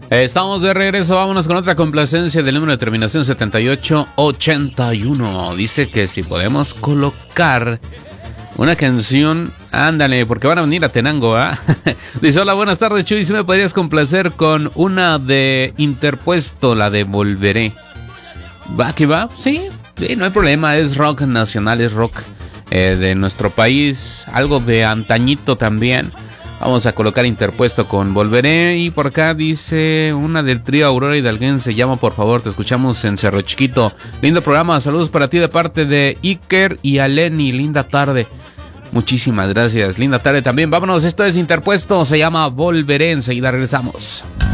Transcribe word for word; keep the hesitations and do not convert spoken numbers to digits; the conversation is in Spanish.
Estamos de regreso, vámonos con otra complacencia del número de terminación setenta y ocho ochenta y uno. Dice que si podemos colocar una canción, ándale, porque van a venir a Tenango, ¿ah? ¿eh? Dice, hola, buenas tardes, Chuy, si me podrías complacer con una de Interpuesto, la de Volveré. ¿Va que va? Sí, sí, no hay problema, es rock nacional, es rock eh, de nuestro país, algo de antañito también. Vamos a colocar Interpuesto con Volveré. Y por acá dice una del trío Aurora Hidalguense. Llama por favor, te escuchamos en Cerro Chiquito. Lindo programa, saludos para ti de parte de Iker y Aleni. Linda tarde. Muchísimas gracias, linda tarde también. Vámonos, esto es Interpuesto, se llama Volveré. Enseguida regresamos.